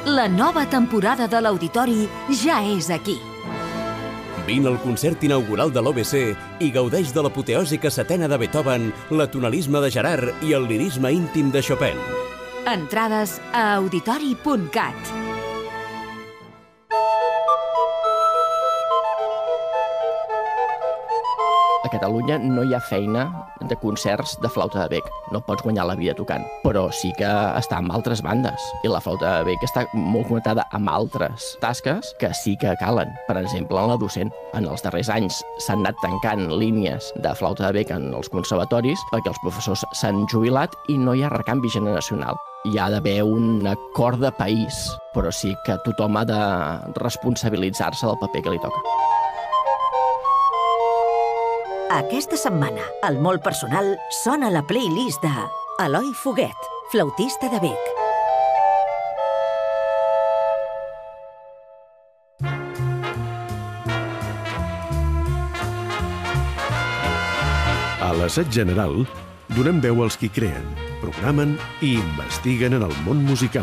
La nova temporada de l'Auditori ja és aquí. Vine al concert inaugural de l'OBC i gaudeix de l'apoteòsica setena de Beethoven, l'atonalisme de Gerard i el lirisme íntim de Chopin. Entrades a auditori.cat. A Catalunya no hi ha feina de concerts de flauta de bec. No pots guanyar la vida tocant. Però sí que està amb altres bandes. I la flauta de bec està molt connectada amb altres tasques que sí que calen. Per exemple, en la docent. En els darrers anys s'han anat tancant línies de flauta de bec en els conservatoris perquè els professors s'han jubilat i no hi ha recanvi generacional. Hi ha d'haver un acord de país, però sí que tothom ha de responsabilitzar-se del paper que li toca. Aquesta setmana, al Molt Personal, sona la playlist de Eloi Foguet, flautista de bec. A l'Assaig General donem veu als qui creen, programen i investiguen en el món musical.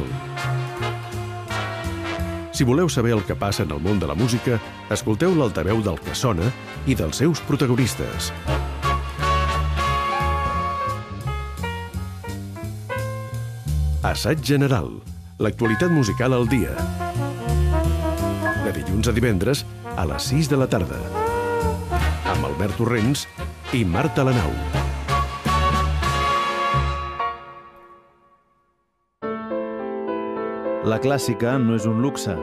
Si voleu saber el que passa en el món de la música, escolteu l'altaveu del que sona i dels seus protagonistes. Assaig General, l'actualitat musical al dia. De dilluns a divendres a les 6 de la tarda. Amb Albert Torrents i Marta Lanau. La clàssica no és un luxe,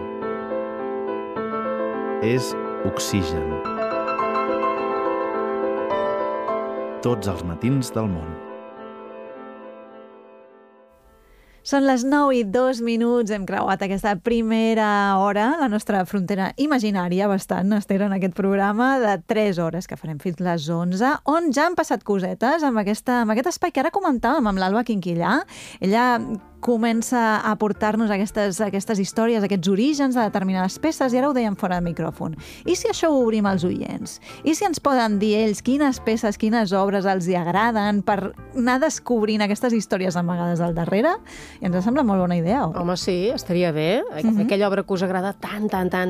és oxigen. Tots els matins del món. Són les 9:02, hem creuat aquesta primera hora, la nostra frontera imaginària bastant, Esther, en aquest programa de 3 hores que farem fins les 11, on ja han passat cosetes amb aquest espai que ara comentàvem amb l'Alba Quinquillà. Ella comença a portar-nos aquestes històries, aquests orígens de determinades peces, i ara ho dèiem fora de micròfon. I si això ho obrim als oients? I si ens poden dir ells quines peces, quines obres els hi agraden per anar descobrint aquestes històries amagades al darrere? I ens sembla molt bona idea, o? Home, sí, estaria bé. Aquella obra que us agrada tant.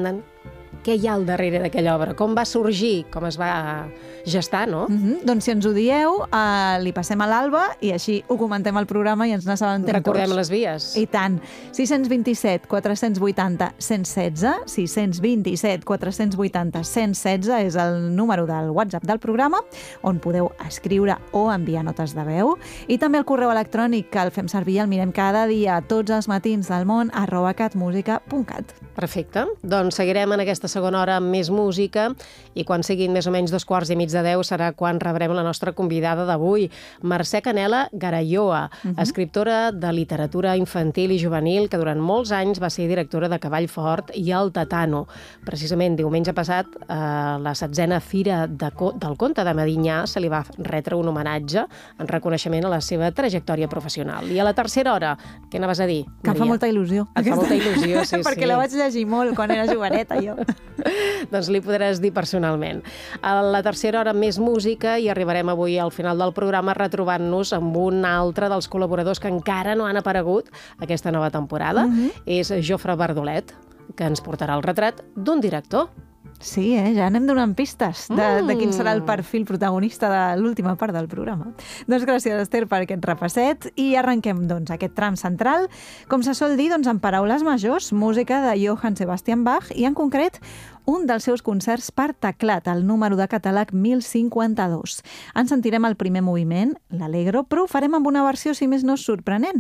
Què hi ha al darrere d'aquella obra? Com va sorgir? Com es va gestar, no? Doncs si ens ho dieu, li passem a l'Alba i així ho comentem al programa i ens n'assabentem tots. Recordem les vies. I tant. 627 480 116, 627 480 116 és el número del WhatsApp del programa, on podeu escriure o enviar notes de veu. I també el correu electrònic, que el fem servir i el mirem cada dia, tots els matins del món, @catmusica.cat. Perfecte. Doncs seguirem en aquesta segona hora amb més música i quan siguin més o menys 9:15 serà quan rebrem la nostra convidada d'avui, Mercè Canela Garayoa, escriptora de literatura infantil i juvenil que durant molts anys va ser directora de Cavall Fort i El Tatano. Precisament diumenge passat, a la 7ª Fira del Conte de Medinyà se li va retre un homenatge en reconeixement a la seva trajectòria professional. I a la tercera hora, què anaves a dir, Maria? Que fa molta il·lusió. Et fa molta il·lusió, sí. Perquè la vaig llegir molt quan era joveneta, jo. Doncs li podràs dir personalment. A la tercera hora més música i arribarem avui al final del programa retrobant-nos amb un altre dels col·laboradors que encara no han aparegut aquesta nova temporada. És Jofre Bardolet, que ens portarà el retrat d'un director. Sí, ja anem donant pistes de quin serà el perfil protagonista de l'última part del programa. Doncs gràcies, Esther, per aquest repasset i arrenquem aquest tram central, com se sol dir, en paraules majors, música de Johann Sebastian Bach i en concret un dels seus concerts per teclat, el número de catàleg 1052. En sentirem el primer moviment, l'Allegro, però ho farem amb una versió, si més no, sorprenent.